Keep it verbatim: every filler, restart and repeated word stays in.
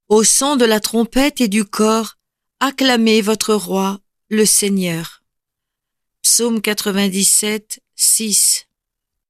Au son de la trompette et du cor, acclamez votre roi, le Seigneur. Psaume quatre-vingt-dix-sept, six.